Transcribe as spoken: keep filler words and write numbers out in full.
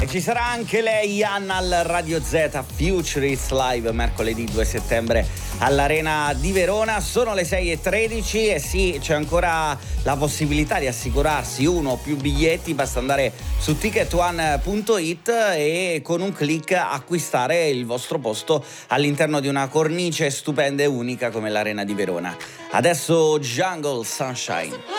E ci sarà anche lei, Anna, al Radio Z Futurist Live mercoledì due settembre all'Arena di Verona. Sono le sei e tredici e sì, c'è ancora la possibilità di assicurarsi uno o più biglietti. Basta andare su ticket one punto it e con un click acquistare il vostro posto all'interno di una cornice stupenda e unica come l'Arena di Verona. Adesso Jungle Sunshine.